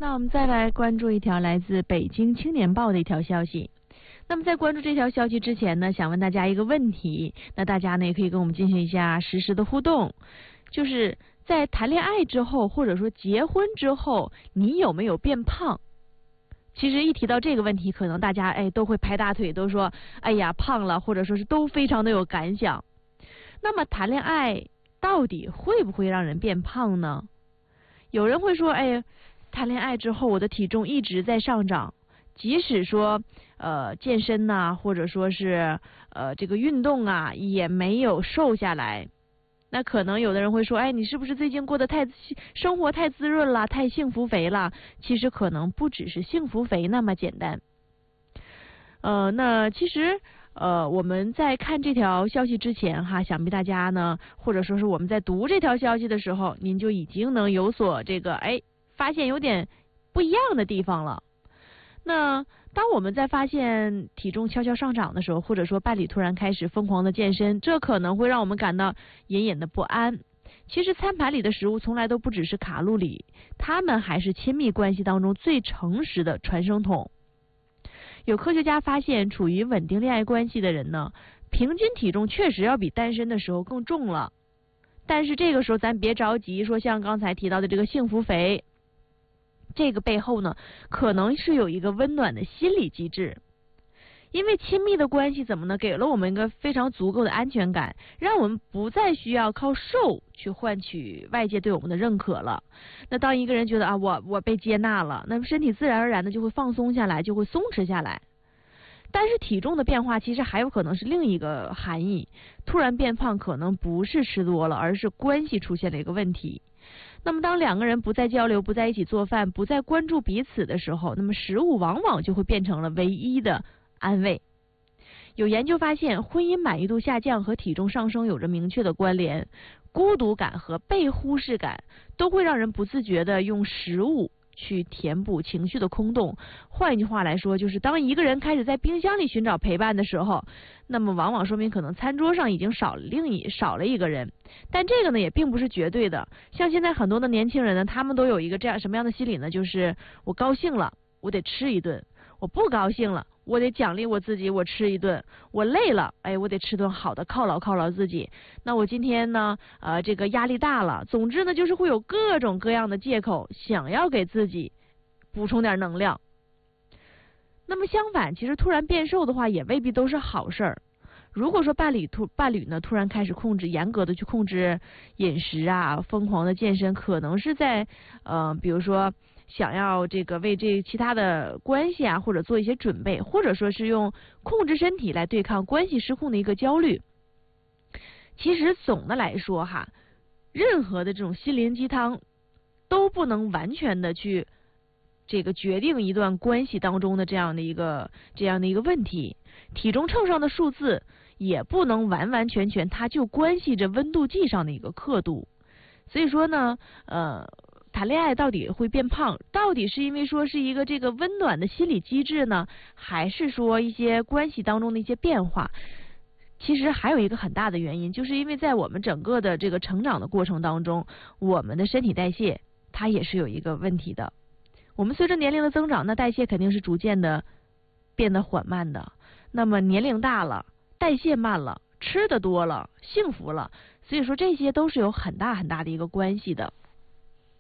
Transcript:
那我们再来关注一条来自北京青年报的一条消息。那么在关注这条消息之前呢，想问大家一个问题，那大家呢也可以跟我们进行一下实时的互动，就是在谈恋爱之后或者说结婚之后，你有没有变胖？其实一提到这个问题，可能大家都会拍大腿，都说哎呀胖了，或者说是都非常的有感想。那么谈恋爱到底会不会让人变胖呢？有人会说，谈恋爱之后我的体重一直在上涨，即使说健身呐，或者说是这个运动啊，也没有瘦下来。那可能有的人会说，你是不是最近过得生活太滋润了，太幸福肥了？其实可能不只是幸福肥那么简单。那其实我们在看这条消息之前哈，想必大家呢，或者说是我们在读这条消息的时候，您就已经能有所发现有点不一样的地方了。那当我们在发现体重悄悄上涨的时候，或者说伴侣突然开始疯狂的健身，这可能会让我们感到隐隐的不安。其实餐盘里的食物从来都不只是卡路里，它们还是亲密关系当中最诚实的传声筒。有科学家发现，处于稳定恋爱关系的人呢，平均体重确实要比单身的时候更重了。但是这个时候咱别着急说像刚才提到的这个幸福肥，这个背后呢，可能是有一个温暖的心理机制。因为亲密的关系怎么呢？给了我们一个非常足够的安全感，让我们不再需要靠瘦去换取外界对我们的认可了。那当一个人觉得我被接纳了，那么身体自然而然的就会放松下来，就会松弛下来。但是体重的变化其实还有可能是另一个含义，突然变胖可能不是吃多了，而是关系出现了一个问题。那么当两个人不再交流，不在一起做饭，不再关注彼此的时候，那么食物往往就会变成了唯一的安慰。有研究发现，婚姻满意度下降和体重上升有着明确的关联，孤独感和被忽视感都会让人不自觉地用食物去填补情绪的空洞。换一句话来说，就是当一个人开始在冰箱里寻找陪伴的时候，那么往往说明可能餐桌上已经少了一个人。但这个呢也并不是绝对的，像现在很多的年轻人呢，他们都有一个这样什么样的心理呢？就是我高兴了，我得吃一顿；我不高兴了，我得奖励我自己，我吃一顿；我累了，我得吃顿好的犒劳自己。那我今天呢，这个压力大了，总之呢，就是会有各种各样的借口，想要给自己补充点能量。那么相反，其实突然变瘦的话，也未必都是好事儿。如果说伴侣呢突然开始严格的去控制饮食啊，疯狂的健身，可能是在比如说想要为其他的关系啊，或者做一些准备，或者说是用控制身体来对抗关系失控的一个焦虑。其实总的来说哈，任何的这种心灵鸡汤都不能完全的去决定一段关系当中的这样的一个问题。体重秤上的数字也不能完完全全它就关系着温度计上的一个刻度。所以说呢谈恋爱到底会变胖，到底是因为说是一个温暖的心理机制呢，还是说一些关系当中的一些变化？其实还有一个很大的原因，就是因为在我们整个的这个成长的过程当中，我们的身体代谢它也是有一个问题的。我们随着年龄的增长，那代谢肯定是逐渐的变得缓慢的。那么年龄大了，代谢慢了，吃的多了，幸福了，所以说这些都是有很大很大的一个关系的。